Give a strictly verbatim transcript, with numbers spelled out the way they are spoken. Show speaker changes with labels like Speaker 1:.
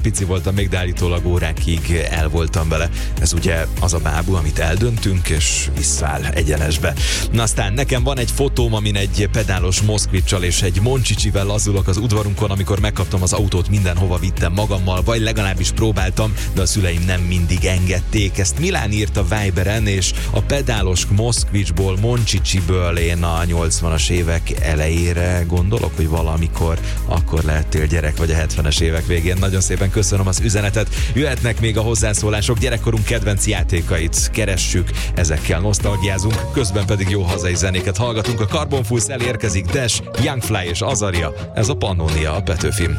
Speaker 1: pici voltam még, de állítólag órákig el voltam vele. Ez ugye az a bábú, amit eldöntünk, és visszaáll egyenesbe. Na aztán nekem van egy fotóm, amin egy pedálos Moszkvicsal és egy Moncsicsivel lazulok az udvarunkon, amikor megkaptam az autót, mindenhova vittem magammal, vagy legalábbis próbáltam, de a szüleim nem mindig engedték. Ezt Milán írt a Viberen, és a pedálos Moszkvicsból, Moncsicsiból én a nyolcvanas évek elejére gondolok, hogy valamikor akkor lehettél gyerek, vagy a hetvenes évek végén. Nagyon szépen köszönöm az üzenetet. Jöhetnek még a hozzászólások, gyerekkorunk kedvenc játékait keressük, ezekkel nosztalgiázunk, közben pedig jó hazai zenéket hallgatunk. A Carbon Fools elérkezik, Dash, Young Fly és Azaria. Ez a Pannonia, a Petőfi.